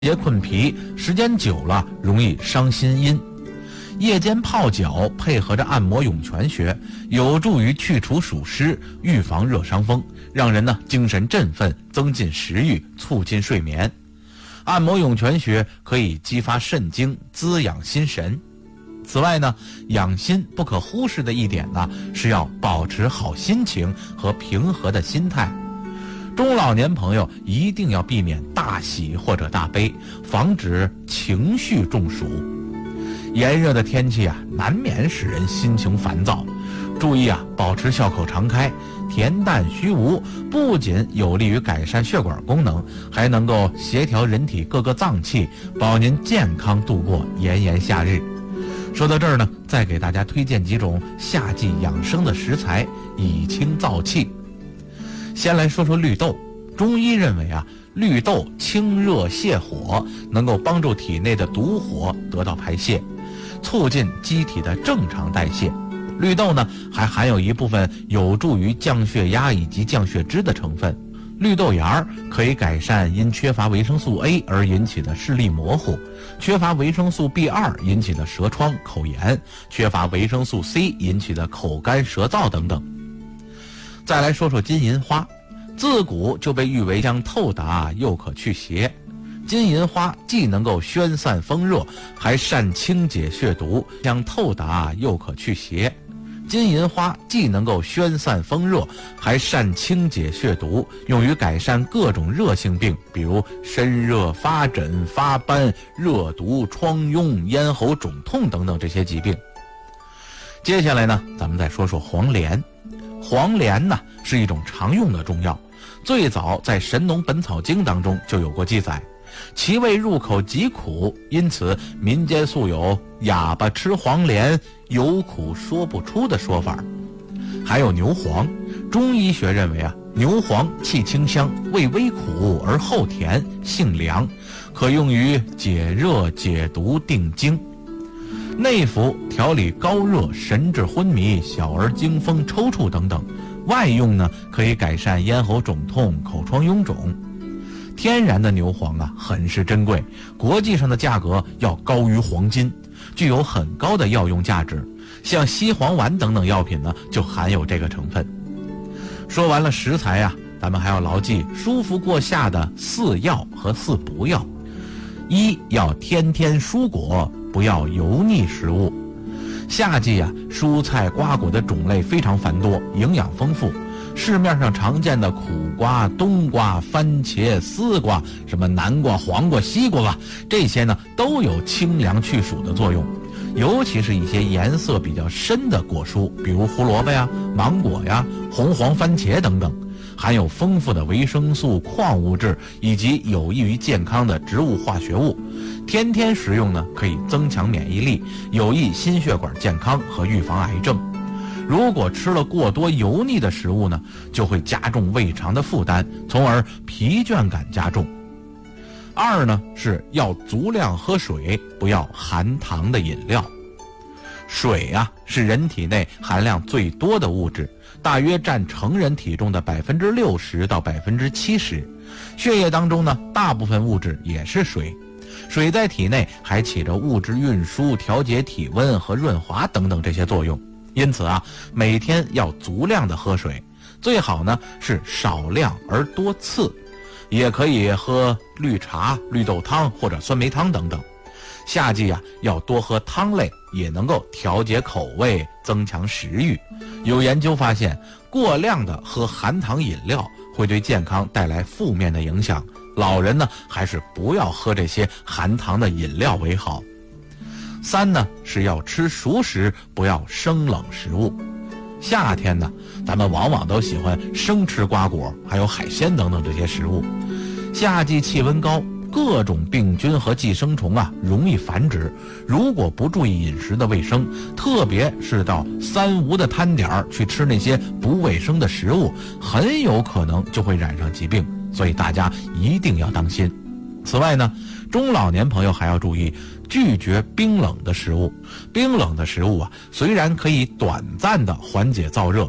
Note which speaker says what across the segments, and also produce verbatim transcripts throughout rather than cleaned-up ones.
Speaker 1: 节困脾，时间久了容易伤心阴。夜间泡脚配合着按摩涌泉穴，有助于去除暑湿，预防热伤风，让人呢精神振奋，增进食欲，促进睡眠。按摩涌泉穴可以激发肾精，滋养心神。此外呢，养心不可忽视的一点呢，是要保持好心情和平和的心态。中老年朋友一定要避免大喜或者大悲，防止情绪中暑。炎热的天气啊，难免使人心情烦躁。注意啊，保持笑口常开，恬淡虚无，不仅有利于改善血管功能，还能够协调人体各个脏器，保您健康度过炎炎夏日。说到这儿呢，再给大家推荐几种夏季养生的食材，以清燥气。先来说说绿豆，中医认为啊，绿豆清热泻火，能够帮助体内的毒火得到排泄，促进机体的正常代谢。绿豆呢，还含有一部分有助于降血压以及降血脂的成分。绿豆芽儿可以改善因缺乏维生素 A 而引起的视力模糊，缺乏维生素 B 二 引起的舌疮、口炎，缺乏维生素 C 引起的口干舌燥等等。再来说说金银花，自古就被誉为将透达又可去邪。金银花既能够宣散风热，还善清解血毒，将透达又可去邪。金银花既能够宣散风热，还善清解血毒，用于改善各种热性病，比如身热、发疹、发斑、热毒、疮痈、咽喉肿痛等等这些疾病。接下来呢，咱们再说说黄连。黄连呢是一种常用的中药，最早在《神农本草经》当中就有过记载，其味入口极苦，因此民间素有哑巴吃黄连有苦说不出的说法。还有牛黄，中医学认为啊，牛黄气清香，味微苦而后甜，性凉，可用于解热解毒定惊。内服调理高热、神志昏迷、小儿惊风抽搐等等，外用呢可以改善咽喉肿痛、口疮臃肿。天然的牛黄啊很是珍贵，国际上的价格要高于黄金，具有很高的药用价值。像西黄丸等等药品呢就含有这个成分。说完了食材啊，咱们还要牢记舒服过夏的四要和四不要。一要天天蔬果，不要油腻食物。夏季啊，蔬菜瓜果的种类非常繁多，营养丰富。市面上常见的苦瓜、冬瓜、番茄、丝瓜，什么南瓜、黄瓜、西瓜吧，这些呢都有清凉去暑的作用。尤其是一些颜色比较深的果蔬，比如胡萝卜呀、芒果呀、红黄番茄等等，含有丰富的维生素、矿物质以及有益于健康的植物化学物。天天食用呢，可以增强免疫力，有益心血管健康和预防癌症。如果吃了过多油腻的食物呢，就会加重胃肠的负担，从而疲倦感加重。二呢，是要足量喝水，不要含糖的饮料。水啊，是人体内含量最多的物质，大约占成人体重的百分之六十到百分之七十。血液当中呢，大部分物质也是水。水在体内还起着物质运输、调节体温和润滑等等这些作用。因此啊，每天要足量的喝水，最好呢是少量而多次，也可以喝绿茶、绿豆汤或者酸梅汤等等。夏季啊，要多喝汤类，也能够调节口味，增强食欲。有研究发现，过量的喝含糖饮料会对健康带来负面的影响。老人呢，还是不要喝这些含糖的饮料为好。三呢，是要吃熟食，不要生冷食物。夏天呢，咱们往往都喜欢生吃瓜果，还有海鲜等等这些食物。夏季气温高，各种病菌和寄生虫啊容易繁殖。如果不注意饮食的卫生，特别是到三无的摊点去吃那些不卫生的食物，很有可能就会染上疾病。所以大家一定要当心。此外呢，中老年朋友还要注意拒绝冰冷的食物。冰冷的食物啊，虽然可以短暂的缓解燥热，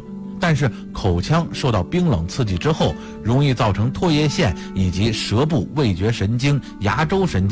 Speaker 1: 但是口腔受到冰冷刺激之后，容易造成唾液腺以及舌部味觉神经、牙周神经